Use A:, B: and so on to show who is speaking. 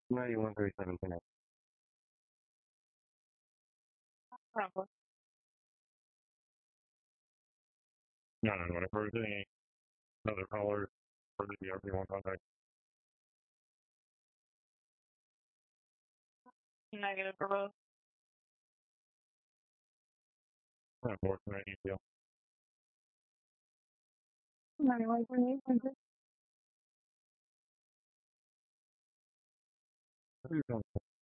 A: 9137 connect.
B: Probably.
A: No, no, whenever there's any other callers for the RP1 contact.
B: Negative for both.
A: Unfortunate, you feel.
B: 91.8.
A: What are you doing?